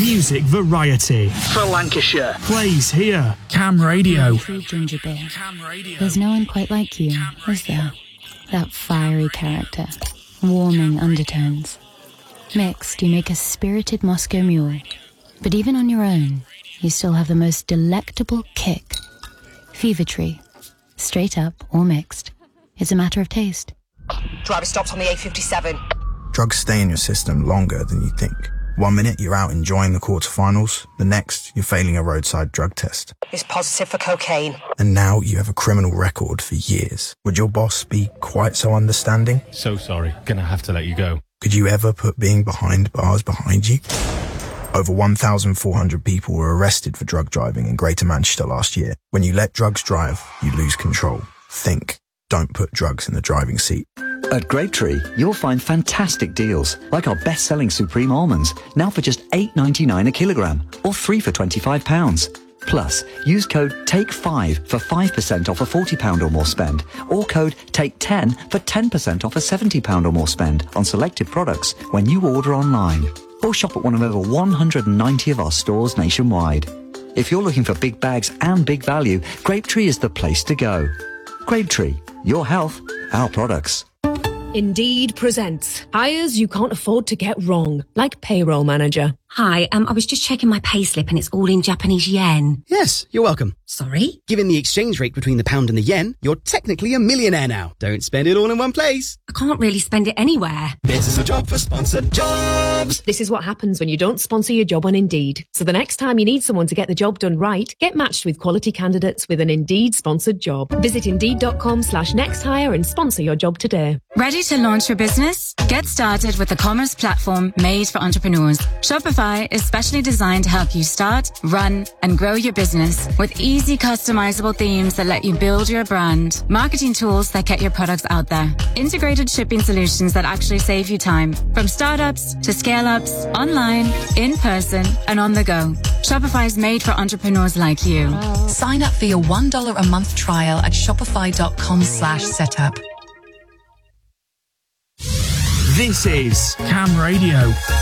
Music variety. For Lancashire. Plays here. Cam Radio. True ginger beer. There's no one quite like you, is there? That fiery character. Warming undertones. Mixed, you make a spirited Moscow Mule. But even on your own, you still have the most delectable kick. Fever Tree. Straight up or mixed. It's a matter of taste. Driver stopped on the A57. Drugs stay in your system longer than you think. 1 minute you're out enjoying the quarterfinals, the next you're failing a roadside drug test. It's positive for cocaine. And now you have a criminal record for years. Would your boss be quite so understanding? So sorry, gonna have to let you go. Could you ever put being behind bars behind you? Over 1,400 people were arrested for drug driving in Greater Manchester last year. When you let drugs drive, you lose control. Think. Don't put drugs in the driving seat. At Grapetree, you'll find fantastic deals, like our best-selling Supreme Almonds, now for just $8.99 a kilogram, or 3 for £25. Plus, use code TAKE5 for 5% off a £40 or more spend, or code TAKE10 for 10% off a £70 or more spend on selected products when you order online. Or shop at one of over 190 of our stores nationwide. If you're looking for big bags and big value, Grapetree is the place to go. Grapetree, your health, our products. Indeed presents hires you can't afford to get wrong, like payroll manager. Hi, I was just checking my payslip and it's all in Japanese yen. Yes, you're welcome. Sorry? Given the exchange rate between the pound and the yen, you're technically a millionaire now. Don't spend it all in one place. I can't really spend it anywhere. This is a job for sponsored jobs. This is what happens when you don't sponsor your job on Indeed. So the next time you need someone to get the job done right, get matched with quality candidates with an Indeed sponsored job. Visit Indeed.com/nexthire and sponsor your job today. Ready to launch your business? Get started with the commerce platform made for entrepreneurs. Shopify is specially designed to help you start, run, and grow your business with easy customizable themes that let you build your brand, marketing tools that get your products out there, integrated shipping solutions that actually save you time, from startups to scale-ups, online, in person, and on the go. Shopify is made for entrepreneurs like you. Sign up for your $1 a month trial at shopify.com/setup. This is Cam Radio.